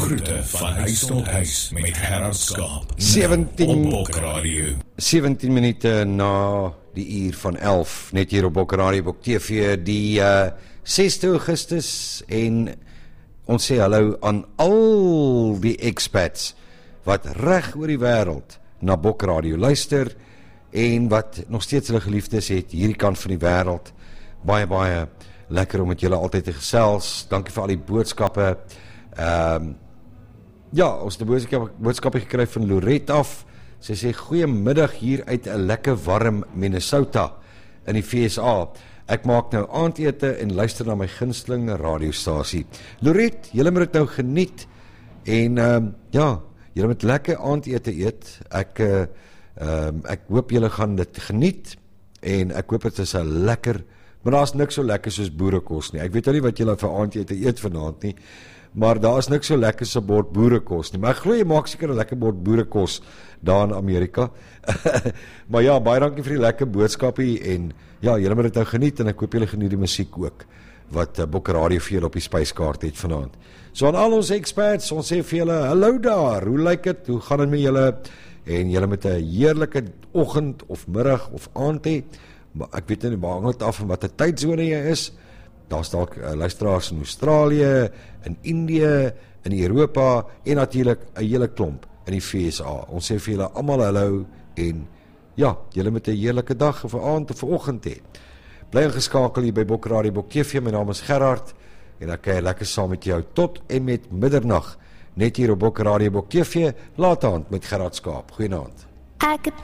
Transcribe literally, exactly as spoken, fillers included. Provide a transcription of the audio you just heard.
Groete van huis tot huis met Gerard Skaap. sewentien Op Bok Radio. sewentien minute na die uur van elf, net hier op Bok Radio, Bok T V, die uh, sesde Augustus, en ons sê hallo aan al die expats wat reg oor die wêreld na Bok Radio luister, en wat nog steeds hulle geliefdes het hierdie kant van die wêreld. Baie, baie lekker om met julle altyd te gesels. Dankie vir al die boodskappe. Um, ja, ons het 'n boodskap, boodskappe gekry van Lorette af. Sy sê, goeiemiddag hier uit 'n lekker warm Minnesota in die V S A. Ek maak nou aandete en luister na my gunsteling radiostasie. Lorette, julle moet dit nou geniet. En um, ja, julle moet lekker aandete eet. Ek, uh, um, ek hoop julle gaan dit geniet. En ek hoop dit is 'n lekker, maar daar is niks so lekker soos boerekos nie. Ek weet nou nie wat julle vir aandete eet vanaand nie, maar daar is niks so lekker so bord boerekos nie. Maar ek glo jy maak seker 'n lekker bord boerekos daar in Amerika. Maar ja, baie dankie vir die lekker boodskapie, en ja, julle moet dit nou geniet, en ek hoop julle geniet die musiek ook, wat uh, Bok Radio vir julle op die spyskaart het vanaand. So aan al ons experts, ons sê vir julle, hallo daar, hoe lyk dit, hoe gaan dit met julle, en julle met 'n heerlike oggend, of middag, of aand hê, maar ek weet nie, maar hang dit af van wat 'n tydsone jy is. Daar's dalk uh, luisteraars in Australië, in Indië, in Europa, en natuurlik 'n hele klomp in die V S A. Ons sê vir julle almal hallo, en ja, julle met 'n heerlike dag, of 'n aand, of 'n oggend hê. Bly ingeskakel hier by Bok Radio, Bok T V. My naam is Gerard, en ek kan lekker saam met jou tot en met middernag, net hier op Bok Radio, Bok T V, laat aand met Gerard Skaap. Goeienaand. I could